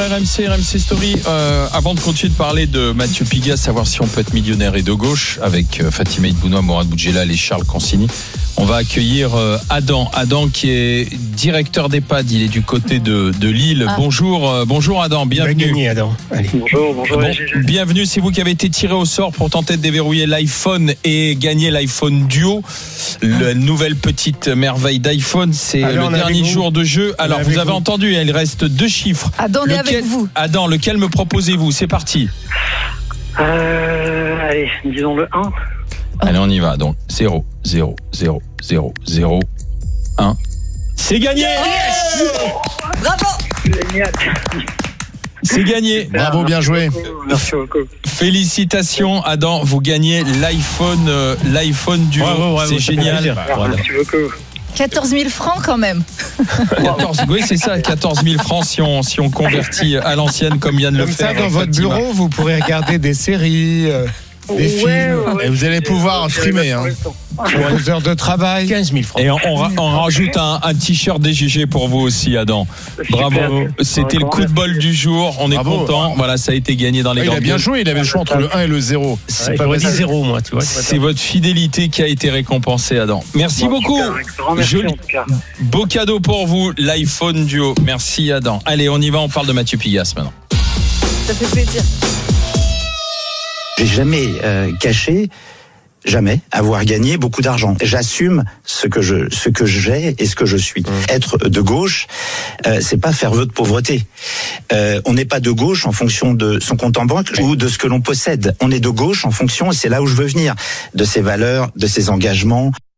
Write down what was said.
RMC Story. Avant de continuer de parler de Mathieu Pigas, savoir si on peut être millionnaire et de gauche, avec Fatima Ibounoua, Mourad Boudjelal et Charles Consigny, on va accueillir Adam qui est directeur d'EHPAD. Il est du côté de Lille. Bonjour Adam, bienvenue. Gagné, Adam. Allez. Bonjour. Bienvenue, c'est vous qui avez été tiré au sort pour tenter de déverrouiller l'iPhone et gagner l'iPhone Duo, la nouvelle petite merveille d'iPhone. C'est le dernier jour de jeu. Alors vous avez entendu, il reste 2 chiffres. Adam, on est avec vous. Adam, lequel me proposez-vous? C'est parti. Allez, disons le 1. Allez, on y va. Donc 0, 0, 0, 0, 0, 1. C'est gagné. Yes. Bravo. Génial. C'est gagné. Bravo, bien joué. Merci beaucoup. Félicitations Adam, vous gagnez l'iPhone Duo. Bravo, c'est génial. Voilà. Merci beaucoup. 14 000 francs quand même. 14, oui, c'est ça, 14 000 francs si on convertit à l'ancienne comme vient de le faire. Comme ça, dans votre Fatima. bureau, vous pourrez regarder des séries, des films. Ouais. Et vous allez pouvoir streamer pour vos heures de travail. 15 000 francs. Et on rajoute un t-shirt DGG pour vous aussi, Adam. Bravo. C'était le coup de bol du jour. On est content. Voilà, ça a été gagné dans les Il grandes a bien gueules. joué. Il avait le choix entre le 1 et le 0. C'est pas vrai, 0, moi, tu vois. C'est votre fidélité qui a été récompensée, Adam. Merci beaucoup. Merci en tout cas. Beau cadeau pour vous, l'iPhone Duo. Merci, Adam. Allez, on y va. On parle de Mathieu Pigas maintenant. Ça fait plaisir. J'ai jamais caché, jamais avoir gagné beaucoup d'argent. J'assume ce que j'ai et ce que je suis. Être de gauche, c'est pas faire vœu de pauvreté. On n'est pas de gauche en fonction de son compte en banque ou de ce que l'on possède. On est de gauche en fonction, et c'est là où je veux venir, de ses valeurs, de ses engagements.